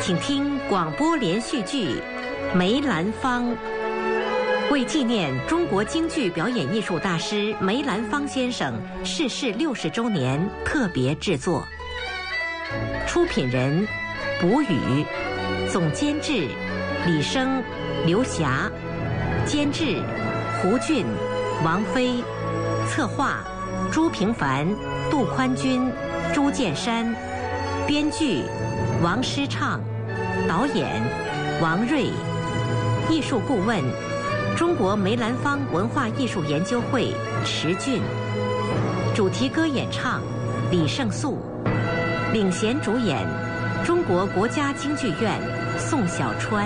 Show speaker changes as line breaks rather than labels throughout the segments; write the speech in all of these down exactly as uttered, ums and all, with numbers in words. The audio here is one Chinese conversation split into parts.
请听广播连续剧《梅兰芳》，为纪念中国京剧表演艺术大师梅兰芳先生逝世六十周年特别制作。出品人：卜宇，总监制：李生、刘霞，监制：胡俊、王菲，策划：朱平凡、杜宽军、朱建山，编剧：王诗畅，导演：王瑞，艺术顾问：中国梅兰芳文化艺术研究会池俊，主题歌演唱：李胜素，领衔主演：中国国家京剧院宋小川。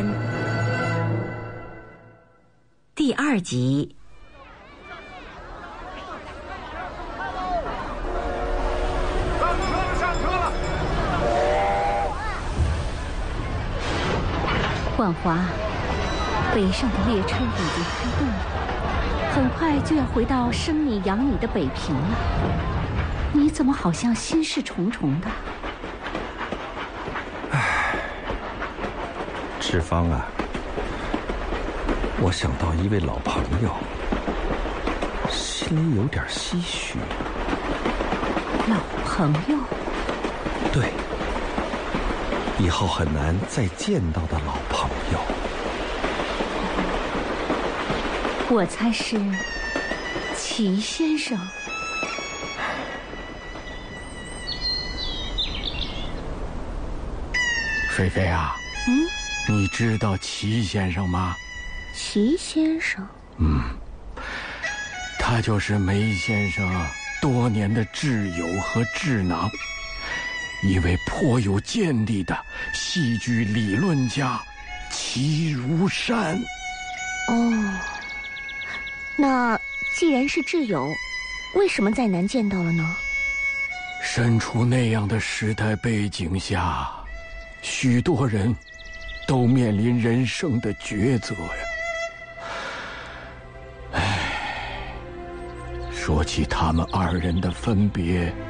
第二集。
万华，北上的列车已经开动了，很快就要回到生你养你的北平了。你怎么好像心事重重的？
唉，志芳啊，我想到一位老朋友，心里有点唏嘘。
老朋友？
对，以后很难再见到的老朋友。
我猜是齐先生。
菲菲啊，
嗯，
你知道齐先生吗？
齐先生？
嗯，他就是梅先生多年的挚友和智囊，一位颇有见地的戏剧理论家齐如山。
哦，那既然是挚友，为什么再难见到了呢？
身处那样的时代背景下，许多人都面临人生的抉择呀。唉，说起他们二人的分别，